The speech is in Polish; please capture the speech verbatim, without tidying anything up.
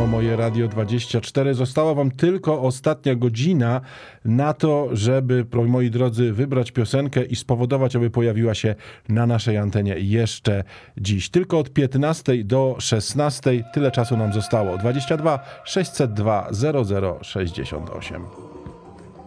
Moje Radio dwadzieścia cztery. Została wam tylko ostatnia godzina na to, żeby, moi drodzy, wybrać piosenkę i spowodować, aby pojawiła się na naszej antenie jeszcze dziś. Tylko od piętnastej do szesnastej tyle czasu nam zostało. dwadzieścia dwa sześćset dwa zero zero sześćdziesiąt osiem.